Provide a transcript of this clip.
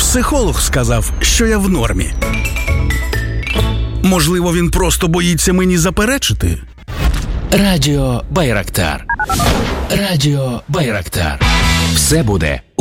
Психолог сказав, що я в нормі. Можливо, він просто боїться мені заперечити? Радіо Байрактар. Радіо Байрактар. Все буде